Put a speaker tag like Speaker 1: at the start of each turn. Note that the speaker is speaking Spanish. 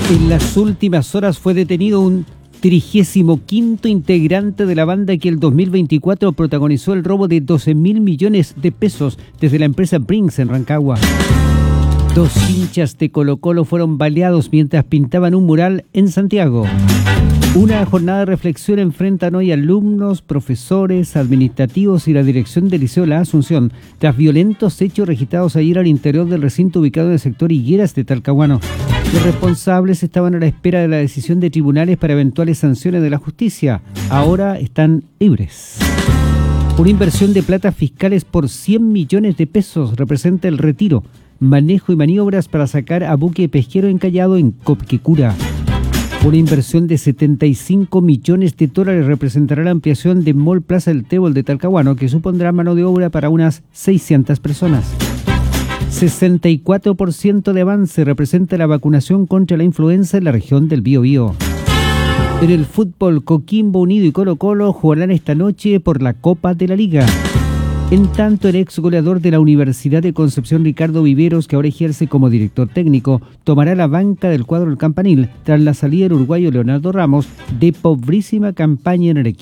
Speaker 1: En las últimas horas fue detenido un 35º integrante de la banda que el 2024 protagonizó el robo de 12.000 millones de pesos desde la empresa Brinks en Rancagua. 2 hinchas de Colo-Colo fueron baleados mientras pintaban un mural en Santiago. Una jornada de reflexión enfrentan hoy alumnos, profesores, administrativos y la dirección del Liceo La Asunción tras violentos hechos registrados ayer al interior del recinto ubicado en el sector Higueras de Talcahuano. Los responsables estaban a la espera de la decisión de tribunales para eventuales sanciones de la justicia. Ahora están libres. Una inversión de platas fiscales por 100 millones de pesos representa el retiro, manejo y maniobras para sacar a buque pesquero encallado en Copquecura. Una inversión de 75 millones de dólares representará la ampliación de Mall Plaza del Tébol de Talcahuano, que supondrá mano de obra para unas 600 personas. 64% de avance representa la vacunación contra la influenza en la región del Biobío. En el fútbol, Coquimbo Unido y Colo-Colo jugarán esta noche por la Copa de la Liga. En tanto, el ex goleador de la Universidad de Concepción, Ricardo Viveros, que ahora ejerce como director técnico, tomará la banca del cuadro del Campanil tras la salida del uruguayo Leonardo Ramos de pobrísima campaña en el equipo.